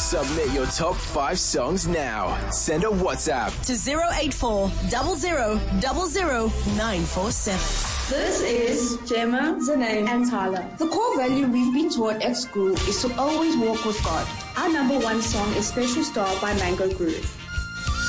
Submit your top 5 songs now. Send a WhatsApp to 084 00 947. This is Gemma, Zanae, and Tyler. The core value we've been taught at school is to always walk with God. Our number one song is Special Star by Mango Groove.